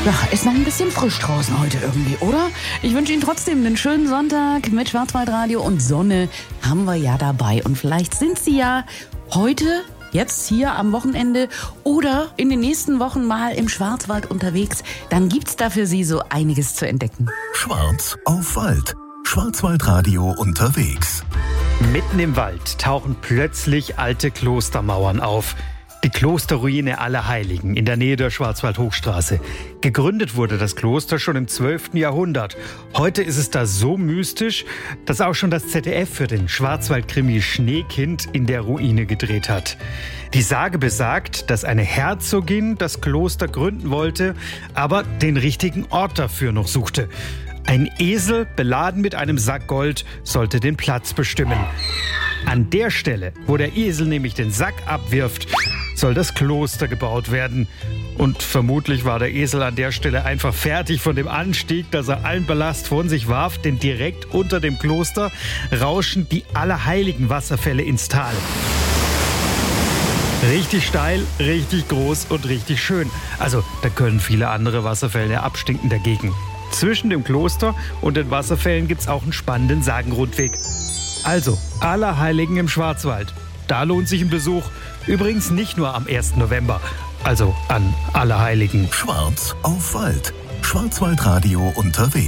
Ja, ist noch ein bisschen frisch draußen heute irgendwie, oder? Ich wünsche Ihnen trotzdem einen schönen Sonntag mit Schwarzwaldradio und Sonne haben wir ja dabei. Und vielleicht sind Sie ja heute, jetzt hier am Wochenende oder in den nächsten Wochen mal im Schwarzwald unterwegs. Dann gibt's da für Sie so einiges zu entdecken. Schwarz auf Wald. Schwarzwaldradio unterwegs. Mitten im Wald tauchen plötzlich alte Klostermauern auf. Die Klosterruine Allerheiligen in der Nähe der Schwarzwaldhochstraße. Gegründet wurde das Kloster schon im 12. Jahrhundert. Heute ist es da so mystisch, dass auch schon das ZDF für den Schwarzwaldkrimi Schneekind in der Ruine gedreht hat. Die Sage besagt, dass eine Herzogin das Kloster gründen wollte, aber den richtigen Ort dafür noch suchte. Ein Esel, beladen mit einem Sack Gold, sollte den Platz bestimmen. An der Stelle, wo der Esel nämlich den Sack abwirft, soll das Kloster gebaut werden. Und vermutlich war der Esel an der Stelle einfach fertig von dem Anstieg, dass er allen Ballast von sich warf, denn direkt unter dem Kloster rauschen die Allerheiligen Wasserfälle ins Tal. Richtig steil, richtig groß und richtig schön. Also da können viele andere Wasserfälle abstinken dagegen. Zwischen dem Kloster und den Wasserfällen gibt's auch einen spannenden Sagenrundweg. Also, Allerheiligen im Schwarzwald. Da lohnt sich ein Besuch. Übrigens nicht nur am 1. November. Also an Allerheiligen. Schwarz auf Wald. Schwarzwaldradio unterwegs.